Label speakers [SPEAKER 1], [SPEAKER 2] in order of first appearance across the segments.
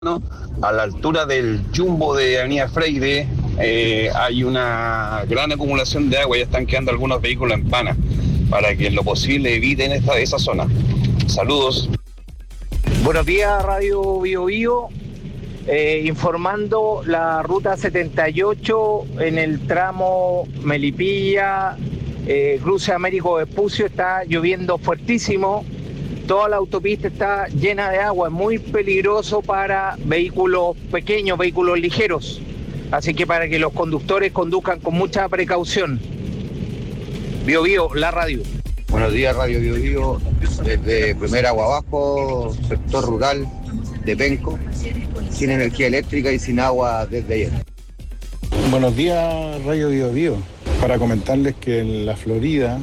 [SPEAKER 1] ¿no? A la altura del Jumbo de Avenida Freire hay una gran acumulación de agua, ya están quedando algunos vehículos en pana, para que en lo posible eviten esa zona. Saludos.
[SPEAKER 2] Buenos días, Radio Bio Bio. Informando la ruta 78 en el tramo Melipilla, cruce Américo Vespucio, está lloviendo fuertísimo. Toda la autopista está llena de agua, es muy peligroso para vehículos pequeños, vehículos ligeros. Así que para que los conductores conduzcan con mucha precaución. Bio Bio, la radio.
[SPEAKER 3] Buenos días, Radio Bio Bio, desde Primer Agua Abajo, sector rural de Penco, sin energía eléctrica y sin agua desde ayer.
[SPEAKER 4] Buenos días, Radio Bio Bio, para comentarles que en la Florida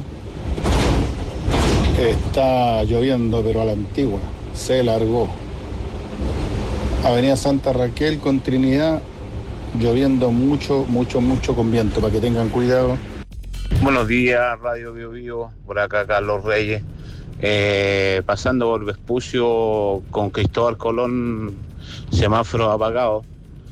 [SPEAKER 4] está lloviendo, pero a la antigua, se largó. Avenida Santa Raquel con Trinidad, lloviendo mucho con viento, para que tengan cuidado.
[SPEAKER 5] Buenos días, Radio Bio Bio, por acá Carlos Reyes, pasando por Vespucio con Cristóbal Colón, semáforo apagado,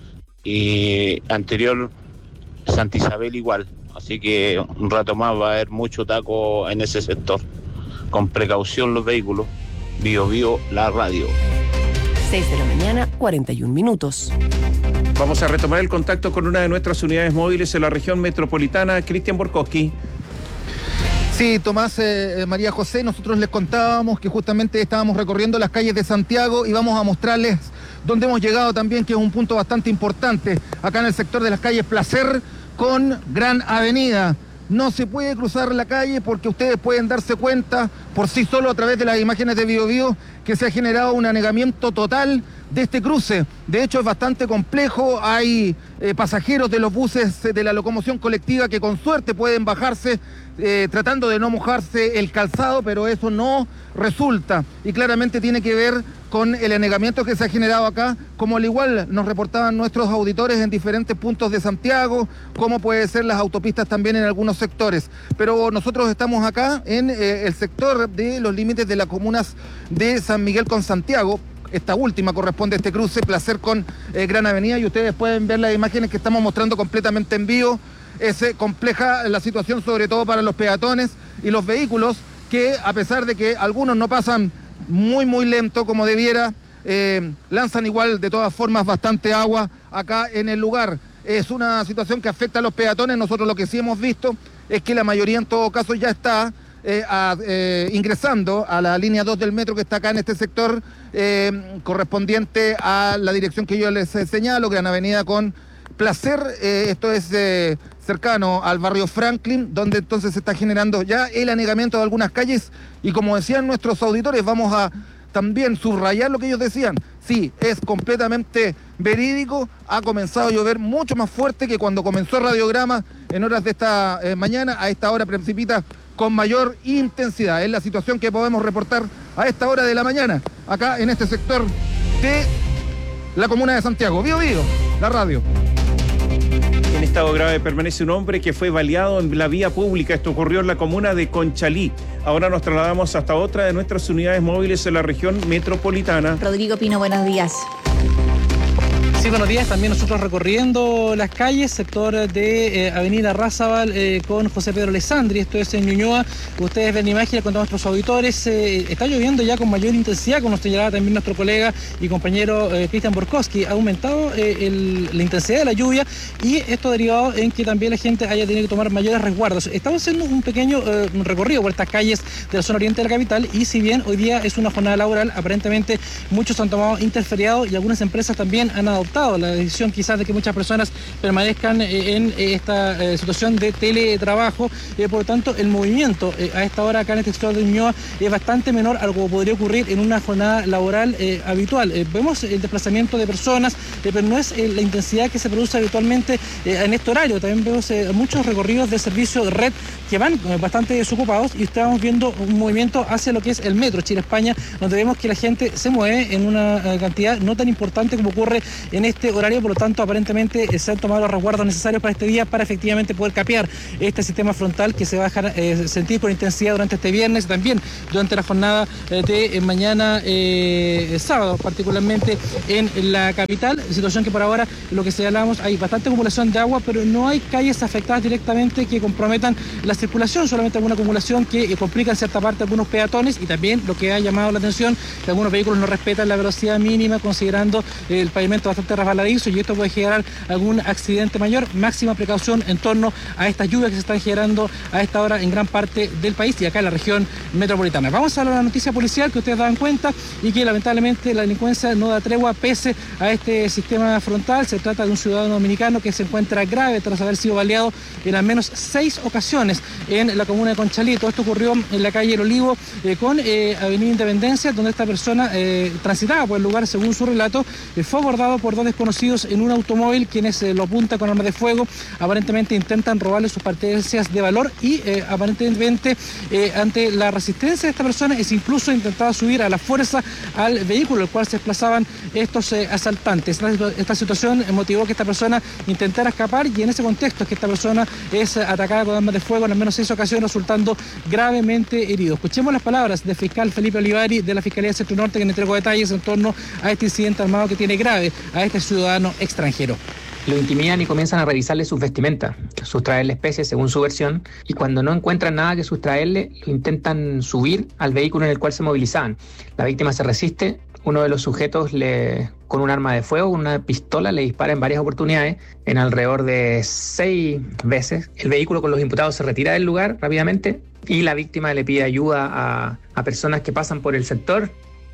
[SPEAKER 5] y anterior Santa Isabel igual, así que un rato más va a haber mucho taco en ese sector. Con precaución los vehículos. Bio Bio, la radio.
[SPEAKER 6] 6 de la mañana, 41 minutos.
[SPEAKER 7] Vamos a retomar el contacto con una de nuestras unidades móviles en la región metropolitana, Cristian Borkowski.
[SPEAKER 8] Sí, Tomás, María José, nosotros les contábamos que justamente estábamos recorriendo las calles de Santiago y vamos a mostrarles dónde hemos llegado también, que es un punto bastante importante, acá en el sector de las calles Placer con Gran Avenida. No se puede cruzar la calle porque ustedes pueden darse cuenta por sí solo a través de las imágenes de Bio Bio que se ha generado un anegamiento total de este cruce. De hecho, es bastante complejo. Hay pasajeros de los buses de la locomoción colectiva que con suerte pueden bajarse tratando de no mojarse el calzado, pero eso no resulta. Y claramente tiene que ver con el anegamiento que se ha generado acá, como al igual nos reportaban nuestros auditores en diferentes puntos de Santiago, como puede ser las autopistas también en algunos sectores. Pero nosotros estamos acá en el sector de los límites de las comunas de San Miguel con Santiago. Esta última corresponde a este cruce, Placer con Gran Avenida, y ustedes pueden ver las imágenes que estamos mostrando completamente en vivo. Es compleja la situación, sobre todo para los peatones y los vehículos, que a pesar de que algunos no pasan muy lento como debiera, lanzan igual de todas formas bastante agua acá en el lugar. Es una situación que afecta a los peatones. Nosotros lo que sí hemos visto es que la mayoría en todo caso ya está ingresando a la línea 2 del metro que está acá en este sector, correspondiente a la dirección que yo les señalo, Gran Avenida con Placer. Esto es cercano al barrio Franklin, donde entonces se está generando ya el anegamiento de algunas calles, y como decían nuestros auditores, vamos a también subrayar lo que ellos decían. Sí, es completamente verídico, ha comenzado a llover mucho más fuerte que cuando comenzó el radiograma en horas de esta mañana. A esta hora precipita con mayor intensidad. Es la situación que podemos reportar a esta hora de la mañana, acá en este sector de la comuna de Santiago. Bio Bio, la radio.
[SPEAKER 7] En estado grave permanece un hombre que fue baleado en la vía pública. Esto ocurrió en la comuna de Conchalí. Ahora nos trasladamos hasta otra de nuestras unidades móviles en la región metropolitana.
[SPEAKER 9] Rodrigo Pino, buenos días.
[SPEAKER 10] Sí, buenos días. También nosotros recorriendo las calles, sector de Avenida Razabal con José Pedro Alessandri, esto es en Ñuñoa. Ustedes ven la imagen con nuestros auditores. Está lloviendo ya con mayor intensidad, como nos señalaba también nuestro colega y compañero Cristian Borkowski. Ha aumentado la intensidad de la lluvia, y esto derivado en que también la gente haya tenido que tomar mayores resguardos. Estamos haciendo un pequeño recorrido por estas calles de la zona oriente de la capital, y si bien hoy día es una jornada laboral, aparentemente muchos han tomado interferiado y algunas empresas también han adoptado la decisión quizás de que muchas personas permanezcan en esta situación de teletrabajo. Por lo tanto, el movimiento a esta hora acá en este sector de Ñuñoa es bastante menor a lo que podría ocurrir en una jornada laboral habitual. Vemos el desplazamiento de personas, pero no es la intensidad que se produce habitualmente en este horario. También vemos muchos recorridos de servicio de red que van bastante desocupados, y estamos viendo un movimiento hacia lo que es el metro Chile-España, donde vemos que la gente se mueve en una cantidad no tan importante como ocurre en este horario, por lo tanto aparentemente se han tomado los resguardos necesarios para este día para efectivamente poder capear este sistema frontal que se va a dejar sentir con intensidad durante este viernes y también durante la jornada de mañana sábado, particularmente en la capital, situación que por ahora, lo que señalamos, hay bastante acumulación de agua, pero no hay calles afectadas directamente que comprometan la circulación, solamente alguna acumulación que complica en cierta parte a algunos peatones, y también lo que ha llamado la atención, que algunos vehículos no respetan la velocidad mínima considerando el pavimento bastante resbaladizo, y esto puede generar algún accidente mayor. Máxima precaución en torno a estas lluvias que se están generando a esta hora en gran parte del país y acá en la región metropolitana. Vamos a la noticia policial que ustedes dan cuenta y que lamentablemente la delincuencia no da tregua pese a este sistema frontal. Se trata de un ciudadano dominicano que se encuentra grave tras haber sido baleado en al menos 6 ocasiones en la comuna de Conchalí. Todo esto ocurrió en la calle El Olivo con Avenida Independencia, donde esta persona transitaba por el lugar. Según su relato, fue abordado por 2 desconocidos en un automóvil, quienes lo apuntan con armas de fuego. Aparentemente intentan robarle sus pertenencias de valor y aparentemente ante la resistencia de esta persona es incluso intentado subir a la fuerza al vehículo el cual se desplazaban estos asaltantes. Esta situación motivó que esta persona intentara escapar, y en ese contexto es que esta persona es atacada con armas de fuego en al menos 6 ocasiones, resultando gravemente herido. Escuchemos las palabras del fiscal Felipe Olivari de la Fiscalía del Centro Norte, que nos entregó detalles en torno a este incidente armado que tiene grave a este ciudadano extranjero.
[SPEAKER 9] Lo intimidan y comienzan a revisarle sus vestimentas, sustraerle especies según su versión, y cuando no encuentran nada que sustraerle, lo intentan subir al vehículo en el cual se movilizaban. La víctima se resiste, uno de los sujetos con un arma de fuego, una pistola, le dispara en varias oportunidades, en alrededor de 6 veces. El vehículo con los imputados se retira del lugar rápidamente y la víctima le pide ayuda a personas que pasan por el sector.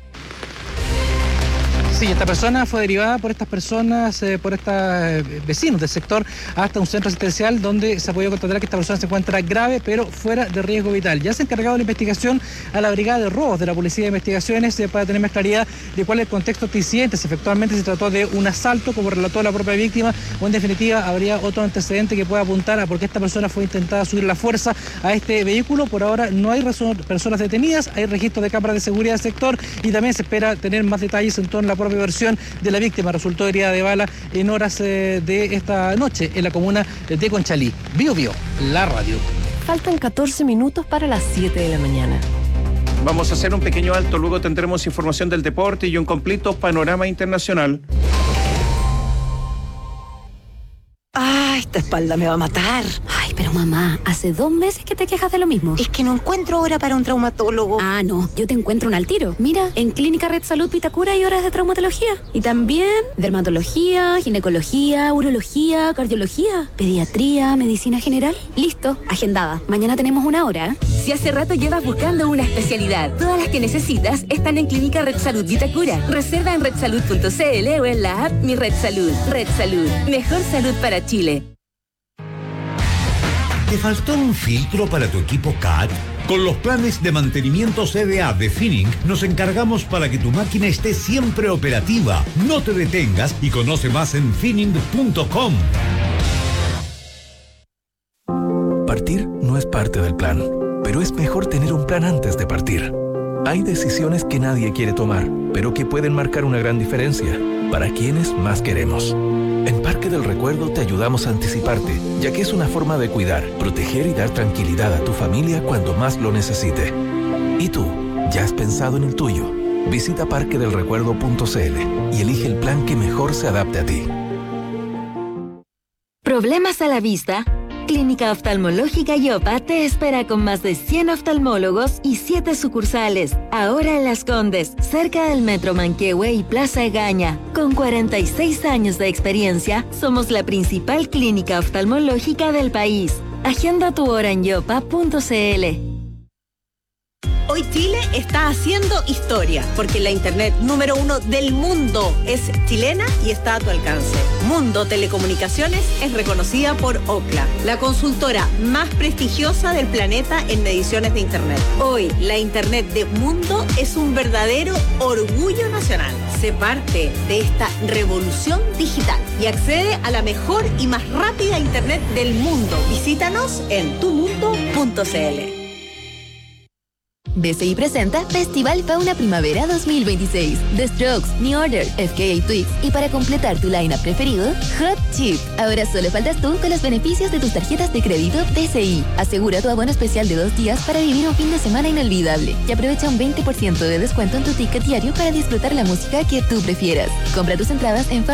[SPEAKER 10] Sí, esta persona fue derivada por estas personas, por estos vecinos del sector, hasta un centro asistencial donde se ha podido constatar que esta persona se encuentra grave, pero fuera de riesgo vital. Ya se ha encargado la investigación a la Brigada de Robos de la Policía de Investigaciones para tener más claridad de cuál es el contexto de este incidente. Si efectivamente se trató de un asalto, como relató la propia víctima, o en definitiva habría otro antecedente que pueda apuntar a por qué esta persona fue intentada subir la fuerza a este vehículo. Por ahora no hay personas detenidas, hay registro de cámaras de seguridad del sector y también se espera tener más detalles en torno a la propia versión de la víctima. Resultó herida de bala en horas de esta noche en la comuna de Conchalí. Bio, la radio.
[SPEAKER 6] Faltan 14 minutos para las 7 de la mañana.
[SPEAKER 7] Vamos a hacer un pequeño alto, luego tendremos información del deporte y un completo panorama internacional.
[SPEAKER 11] ¡Ah, esta espalda me va a matar!
[SPEAKER 12] Ay, pero mamá, hace 2 meses que te quejas de lo mismo.
[SPEAKER 11] Es que no encuentro hora para un traumatólogo.
[SPEAKER 12] Ah, no, yo te encuentro un al tiro. Mira, en Clínica Red Salud Vitacura hay horas de traumatología. Y también dermatología, ginecología, urología, cardiología, pediatría, medicina general. Listo, agendada. Mañana tenemos 1 hora.
[SPEAKER 13] Si hace rato llevas buscando una especialidad, todas las que necesitas están en Clínica Red Salud Vitacura. Reserva en redsalud.cl o en la app Mi Red Salud. Red Salud, mejor salud para Chile.
[SPEAKER 14] ¿Te faltó un filtro para tu equipo CAT? Con los planes de mantenimiento CDA de Finning nos encargamos para que tu máquina esté siempre operativa. No te detengas y conoce más en finning.com.
[SPEAKER 15] Partir no es parte del plan, pero es mejor tener un plan antes de partir. Hay decisiones que nadie quiere tomar, pero que pueden marcar una gran diferencia para quienes más queremos. En Parque del Recuerdo te ayudamos a anticiparte, ya que es una forma de cuidar, proteger y dar tranquilidad a tu familia cuando más lo necesite. ¿Y tú? ¿Ya has pensado en el tuyo? Visita parquedelrecuerdo.cl y elige el plan que mejor se adapte a ti.
[SPEAKER 13] ¿Problemas a la vista? Clínica Oftalmológica Yopa te espera con más de 100 oftalmólogos y 7 sucursales. Ahora en Las Condes, cerca del Metro Manquehue y Plaza Egaña. Con 46 años de experiencia, somos la principal clínica oftalmológica del país. Agenda tu hora en yopa.cl.
[SPEAKER 16] Hoy Chile está haciendo historia, porque la internet número 1 del mundo es chilena y está a tu alcance. Mundo Telecomunicaciones es reconocida por Ookla, la consultora más prestigiosa del planeta en mediciones de internet. Hoy, la internet de Mundo es un verdadero orgullo nacional. Sé parte de esta revolución digital y accede a la mejor y más rápida internet del mundo. Visítanos en tumundo.cl.
[SPEAKER 17] DCI presenta Festival Fauna Primavera 2026. The Strokes, New Order, FKA Twigs y para completar tu line-up preferido, Hot Chip. Ahora solo faltas tú con los beneficios de tus tarjetas de crédito DCI. Asegura tu abono especial de 2 días para vivir un fin de semana inolvidable y aprovecha un 20% de descuento en tu ticket diario para disfrutar la música que tú prefieras. Compra tus entradas en